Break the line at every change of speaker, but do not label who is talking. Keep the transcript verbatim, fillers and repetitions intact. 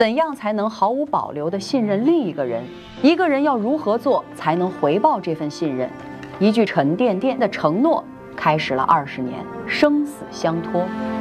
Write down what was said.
怎样才能毫无保留地信任另一个人？一个人要如何做才能回报这份信任？一句沉甸甸的承诺，开始了二十年生死相托。